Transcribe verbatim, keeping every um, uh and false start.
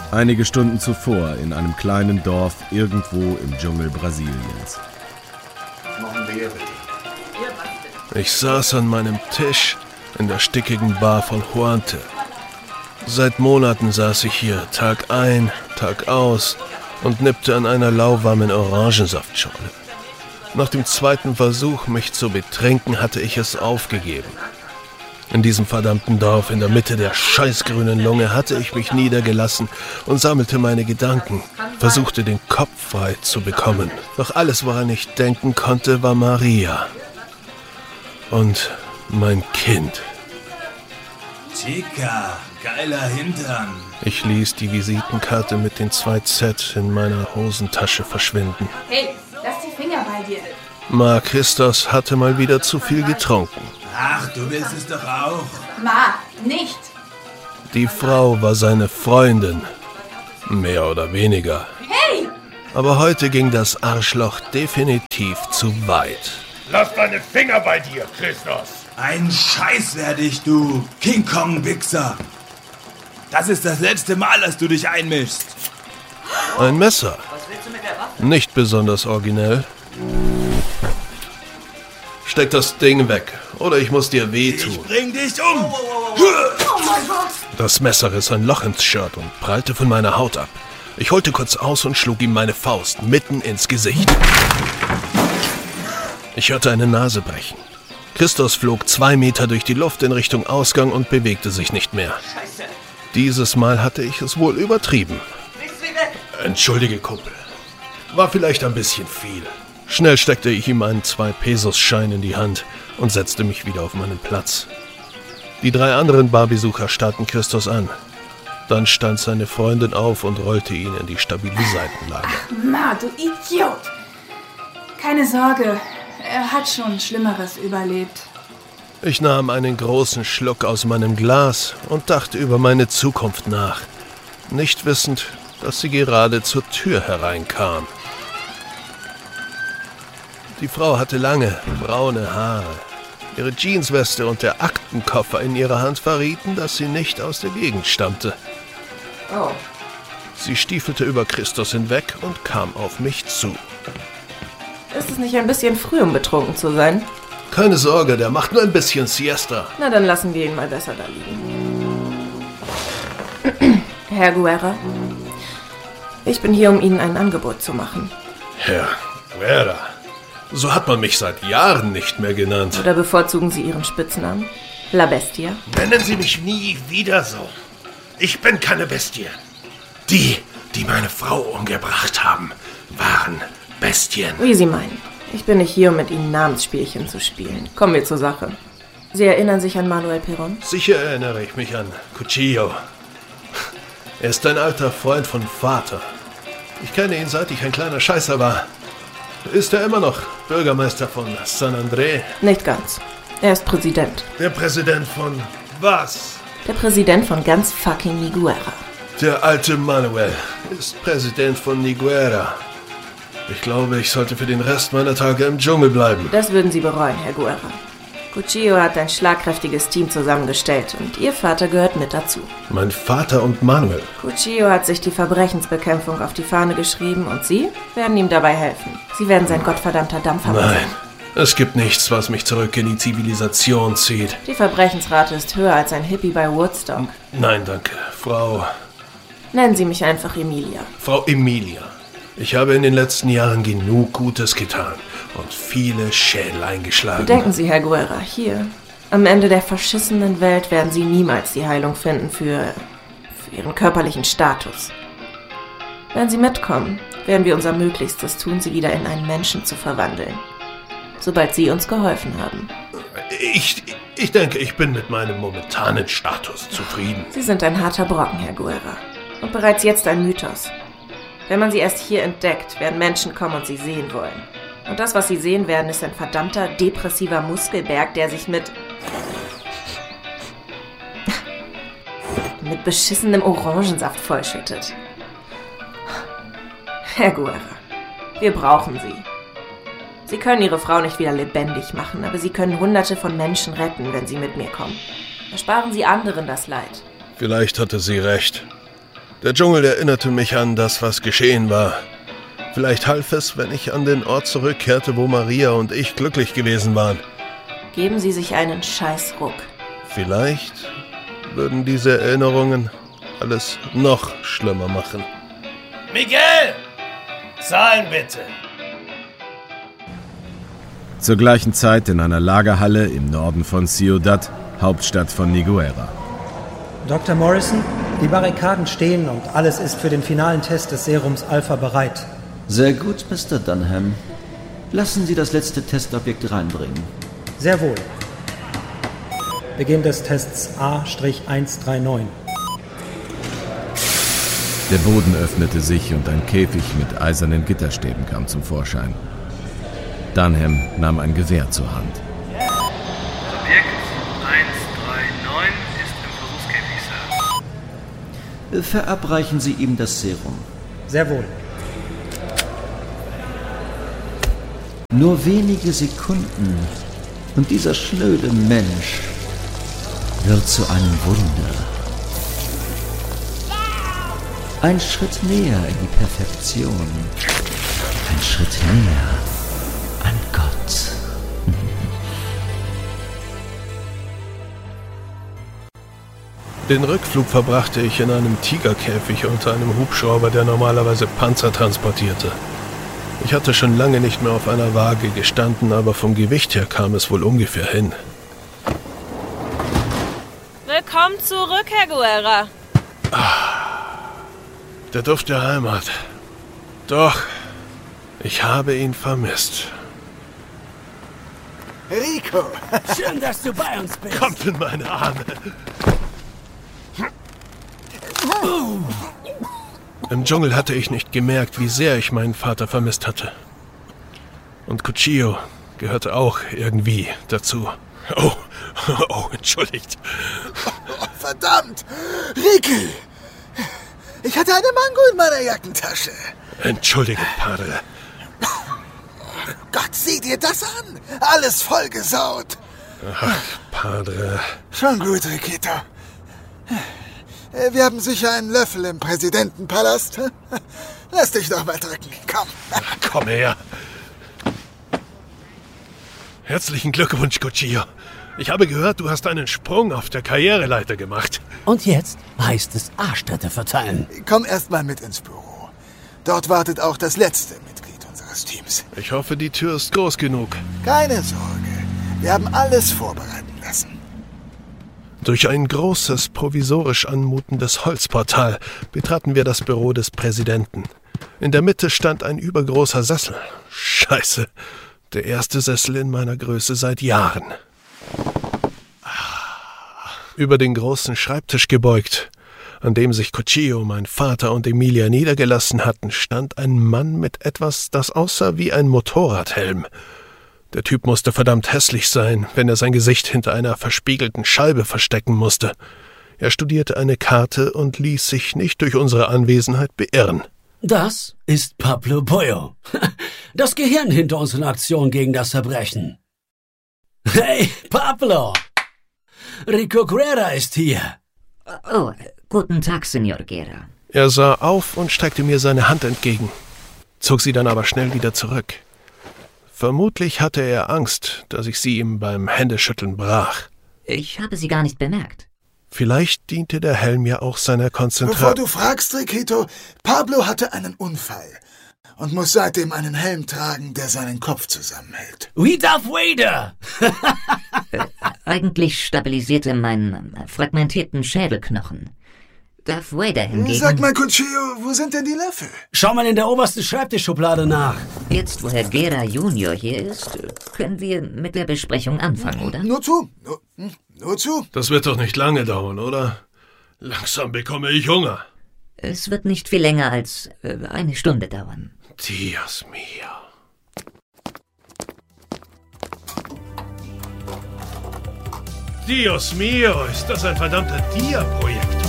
Einige Stunden zuvor in einem kleinen Dorf irgendwo im Dschungel Brasiliens. Ich saß an meinem Tisch in der stickigen Bar von Juante. Seit Monaten saß ich hier, Tag ein, Tag aus und nippte an einer lauwarmen Orangensaftschorle. Nach dem zweiten Versuch, mich zu betrinken, hatte ich es aufgegeben. In diesem verdammten Dorf in der Mitte der scheißgrünen Lunge hatte ich mich niedergelassen und sammelte meine Gedanken, versuchte den Kopf frei zu bekommen. Doch alles, woran ich denken konnte, war Maria und mein Kind. Chica, geiler Hintern. Ich ließ die Visitenkarte mit den zwei Z in meiner Hosentasche verschwinden. Hey, lass die Finger bei dir. Ma Christos hatte mal wieder zu viel getrunken. Ach, du willst es doch auch. Ma, nicht. Die Frau war seine Freundin. Mehr oder weniger. Hey! Aber heute ging das Arschloch definitiv zu weit. Lass deine Finger bei dir, Christos. Ein Scheiß werde ich, du King Kong-Wichser. Das ist das letzte Mal, dass du dich einmischst. Ein Messer. Nicht besonders originell. Steck das Ding weg, oder ich muss dir wehtun. Ich bring dich um. Oh mein Gott! Das Messer riss ein Loch ins Shirt und prallte von meiner Haut ab. Ich holte kurz aus und schlug ihm meine Faust mitten ins Gesicht. Ich hörte eine Nase brechen. Christos flog zwei Meter durch die Luft in Richtung Ausgang und bewegte sich nicht mehr. Scheiße. Dieses Mal hatte ich es wohl übertrieben. Entschuldige, Kumpel. War vielleicht ein bisschen viel. Schnell steckte ich ihm einen zwei-Pesos-Schein in die Hand und setzte mich wieder auf meinen Platz. Die drei anderen Barbesucher starrten Christos an. Dann stand seine Freundin auf und rollte ihn in die stabile Seitenlage. Ma, du Idiot! Keine Sorge, er hat schon Schlimmeres überlebt. Ich nahm einen großen Schluck aus meinem Glas und dachte über meine Zukunft nach, nicht wissend, dass sie gerade zur Tür hereinkam. Die Frau hatte lange, braune Haare. Ihre Jeansweste und der Aktenkoffer in ihrer Hand verrieten, dass sie nicht aus der Gegend stammte. Oh. Sie stiefelte über Christos hinweg und kam auf mich zu. Ist es nicht ein bisschen früh, um betrunken zu sein? Keine Sorge, der macht nur ein bisschen Siesta. Na, dann lassen wir ihn mal besser da liegen. Herr Guerra, ich bin hier, um Ihnen ein Angebot zu machen. Herr Guerra, so hat man mich seit Jahren nicht mehr genannt. Oder bevorzugen Sie Ihren Spitznamen? La Bestia? Nennen Sie mich nie wieder so. Ich bin keine Bestie. Die, die meine Frau umgebracht haben, waren Bestien. Wie Sie meinen. Ich bin nicht hier, um mit Ihnen Namensspielchen zu spielen. Kommen wir zur Sache. Sie erinnern sich an Manuel Perón? Sicher erinnere ich mich an Cuchillo. Er ist ein alter Freund von Vater. Ich kenne ihn, seit ich ein kleiner Scheißer war. Ist er immer noch Bürgermeister von San André? Nicht ganz. Er ist Präsident. Der Präsident von was? Der Präsident von ganz fucking Niguera. Der alte Manuel ist Präsident von Niguera. Ich glaube, ich sollte für den Rest meiner Tage im Dschungel bleiben. Das würden Sie bereuen, Herr Guerra. Cuchillo hat ein schlagkräftiges Team zusammengestellt und Ihr Vater gehört mit dazu. Mein Vater und Manuel? Cuchillo hat sich die Verbrechensbekämpfung auf die Fahne geschrieben und Sie werden ihm dabei helfen. Sie werden sein gottverdammter Dampfer sein. Nein, es gibt nichts, was mich zurück in die Zivilisation zieht. Die Verbrechensrate ist höher als ein Hippie bei Woodstock. Nein, danke. Frau... Nennen Sie mich einfach Emilia. Frau Emilia. Ich habe in den letzten Jahren genug Gutes getan und viele Schädel eingeschlagen. Denken Sie, Herr Guerra, hier, am Ende der verschissenen Welt werden Sie niemals die Heilung finden für, für Ihren körperlichen Status. Wenn Sie mitkommen, werden wir unser Möglichstes tun, Sie wieder in einen Menschen zu verwandeln. Sobald Sie uns geholfen haben. Ich, ich denke, ich bin mit meinem momentanen Status zufrieden. Sie sind ein harter Brocken, Herr Guerra. Und bereits jetzt ein Mythos. Wenn man sie erst hier entdeckt, werden Menschen kommen und sie sehen wollen. Und das, was sie sehen werden, ist ein verdammter, depressiver Muskelberg, der sich mit... mit beschissenem Orangensaft vollschüttet. Herr Guerra, wir brauchen Sie. Sie können Ihre Frau nicht wieder lebendig machen, aber Sie können Hunderte von Menschen retten, wenn Sie mit mir kommen. Ersparen Sie anderen das Leid. Vielleicht hatte sie recht. Der Dschungel erinnerte mich an das, was geschehen war. Vielleicht half es, wenn ich an den Ort zurückkehrte, wo Maria und ich glücklich gewesen waren. Geben Sie sich einen Scheißruck. Vielleicht würden diese Erinnerungen alles noch schlimmer machen. Miguel! Zahlen bitte! Zur gleichen Zeit in einer Lagerhalle im Norden von Ciudad, Hauptstadt von Niguera. Doktor Morrison, die Barrikaden stehen und alles ist für den finalen Test des Serums Alpha bereit. Sehr gut, Mister Dunham. Lassen Sie das letzte Testobjekt reinbringen. Sehr wohl. Beginn des Tests A eins drei neun. Der Boden öffnete sich und ein Käfig mit eisernen Gitterstäben kam zum Vorschein. Dunham nahm ein Gewehr zur Hand. Objekt eins drei neun ist im Versuchskäfig, Sir. Verabreichen Sie ihm das Serum. Sehr wohl. Nur wenige Sekunden und dieser schnöde Mensch wird zu einem Wunder. Ein Schritt näher in die Perfektion. Ein Schritt näher an Gott. Den Rückflug verbrachte ich in einem Tigerkäfig unter einem Hubschrauber, der normalerweise Panzer transportierte. Ich hatte schon lange nicht mehr auf einer Waage gestanden, aber vom Gewicht her kam es wohl ungefähr hin. Willkommen zurück, Herr Guerra. Ah, der Duft der Heimat. Doch, ich habe ihn vermisst. Rico, schön, dass du bei uns bist. Kommt in meine Arme. Im Dschungel hatte ich nicht gemerkt, wie sehr ich meinen Vater vermisst hatte. Und Cuchillo gehörte auch irgendwie dazu. Oh, oh, entschuldigt. Oh, verdammt! Ricky! Ich hatte eine Mango in meiner Jackentasche. Entschuldige, Padre. Gott, sieh dir das an! Alles vollgesaut. Ach, Padre. Schon gut, Riquito. Wir haben sicher einen Löffel im Präsidentenpalast. Lass dich doch mal drücken. Komm. Ach, komm her. Herzlichen Glückwunsch, Cuchillo. Ich habe gehört, du hast einen Sprung auf der Karriereleiter gemacht. Und jetzt heißt es Arschtritte verteilen. Komm erst mal mit ins Büro. Dort wartet auch das letzte Mitglied unseres Teams. Ich hoffe, die Tür ist groß genug. Keine Sorge. Wir haben alles vorbereiten lassen. Durch ein großes, provisorisch anmutendes Holzportal betraten wir das Büro des Präsidenten. In der Mitte stand ein übergroßer Sessel. Scheiße, der erste Sessel in meiner Größe seit Jahren. Über den großen Schreibtisch gebeugt, an dem sich Cuchillo, mein Vater und Emilia niedergelassen hatten, stand ein Mann mit etwas, das aussah wie ein Motorradhelm. Der Typ musste verdammt hässlich sein, wenn er sein Gesicht hinter einer verspiegelten Scheibe verstecken musste. Er studierte eine Karte und ließ sich nicht durch unsere Anwesenheit beirren. Das ist Pablo Boyo. Das Gehirn hinter unseren Aktionen gegen das Verbrechen. Hey, Pablo! Rico Guerra ist hier. Oh, guten Tag, Senor Guerra. Er sah auf und streckte mir seine Hand entgegen, zog sie dann aber schnell wieder zurück. Vermutlich hatte er Angst, dass ich sie ihm beim Händeschütteln brach. Ich habe sie gar nicht bemerkt. Vielleicht diente der Helm ja auch seiner Konzentration. Bevor du fragst, Riquito, Pablo hatte einen Unfall und muss seitdem einen Helm tragen, der seinen Kopf zusammenhält. Wie Darth Vader! äh, eigentlich stabilisierte meinen äh, fragmentierten Schädelknochen. Darth Vader hingegen... Sag mal, Cuchillo, wo sind denn die Löffel? Schau mal in der obersten Schreibtischschublade nach. Jetzt, wo Herr Guerra Junior hier ist, können wir mit der Besprechung anfangen, oder? Nur zu, nur, nur zu. Das wird doch nicht lange dauern, oder? Langsam bekomme ich Hunger. Es wird nicht viel länger als äh, eine Stunde dauern. Dios mio. Dios mio, ist das ein verdammter Dia-Projektor?